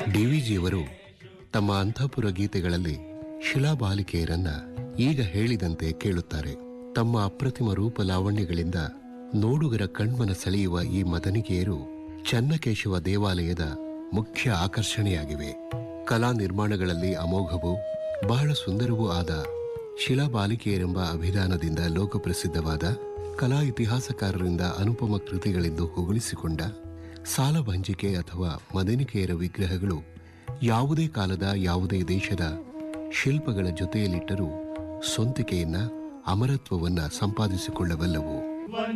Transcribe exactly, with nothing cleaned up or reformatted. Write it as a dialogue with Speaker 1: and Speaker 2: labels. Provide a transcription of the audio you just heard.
Speaker 1: ಡಿವಿಜಿಯವರು ತಮ್ಮ ಅಂತಃಪುರ ಗೀತೆಗಳಲ್ಲಿ ಶಿಲಾಬಾಲಿಕೆಯರನ್ನ ಈಗ ಹೇಳಿದಂತೆ ಕೇಳುತ್ತಾರೆ. ತಮ್ಮ ಅಪ್ರತಿಮ ರೂಪ ಲಾವಣ್ಯಗಳಿಂದ ನೋಡುಗರ ಕಣ್ಮನ ಸೆಳೆಯುವ ಈ ಮದನಿಕೆಯರು ಚನ್ನಕೇಶವ ದೇವಾಲಯದ ಮುಖ್ಯ ಆಕರ್ಷಣೆಯಾಗಿವೆ. ಕಲಾ ನಿರ್ಮಾಣಗಳಲ್ಲಿ ಅಮೋಘವೂ ಬಹಳ ಸುಂದರವೂ ಆದ ಶಿಲಾಬಾಲಿಕೆಯರೆಂಬ ಅಭಿಧಾನದಿಂದ ಲೋಕಪ್ರಸಿದ್ಧವಾದ ಕಲಾ ಇತಿಹಾಸಕಾರರಿಂದ ಅನುಪಮ ಕೃತಿಗಳೆಂದು ಹೊಗಳಿಸಿಕೊಂಡ ಸಾಲಭಂಜಿಕೆ ಅಥವಾ ಮದನಿಕೆಯರ ವಿಗ್ರಹಗಳು ಯಾವುದೇ ಕಾಲದ ಯಾವುದೇ ದೇಶದ ಶಿಲ್ಪಗಳ ಜೊತೆಯಲ್ಲಿಟ್ಟರೂ ಸ್ವಂತಿಕೆಯನ್ನ ಅಮರತ್ವವನ್ನ ಸಂಪಾದಿಸಿಕೊಳ್ಳಬಲ್ಲವು.